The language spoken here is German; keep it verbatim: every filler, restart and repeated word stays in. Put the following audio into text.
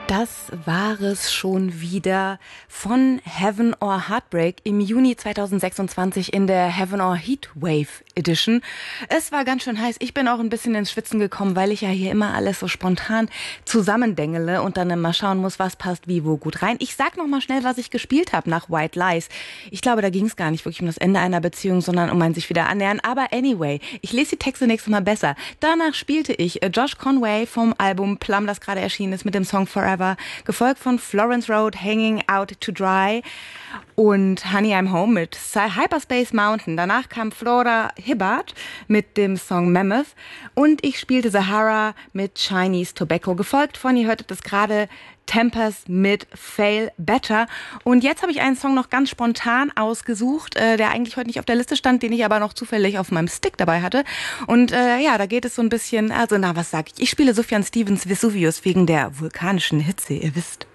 Das war es schon wieder von Heaven or Heartbreak im Juni zweitausendsechsundzwanzig in der Heaven or Heatwave Edition. Es war ganz schön heiß. Ich bin auch ein bisschen ins Schwitzen gekommen, weil ich ja hier immer alles so spontan zusammendengele und dann immer schauen muss, was passt wie wo gut rein. Ich sag noch mal schnell, was ich gespielt habe nach White Lies. Ich glaube, da ging es gar nicht wirklich um das Ende einer Beziehung, sondern um ein sich wieder annähern. Aber anyway, ich lese die Texte nächstes Mal besser. Danach spielte ich Josh Conway vom Album Plum, das gerade erschienen ist, mit dem Song Forever. Gefolgt von Florence Road, Hanging Out to Dry und Honey I'm Home mit Hyperspace Mountain. Danach kam Flora Hibbert mit dem Song Mammoth und ich spielte Sahara mit Chinese Tobacco. Gefolgt von, ihr hörtet es gerade, Tempest mit Fail Better. Und jetzt habe ich einen Song noch ganz spontan ausgesucht, äh, der eigentlich heute nicht auf der Liste stand, den ich aber noch zufällig auf meinem Stick dabei hatte. Und äh, ja, da geht es so ein bisschen, also na, was sag ich? Ich spiele Sufjan Stevens Vesuvius wegen der vulkanischen Hitze, ihr wisst.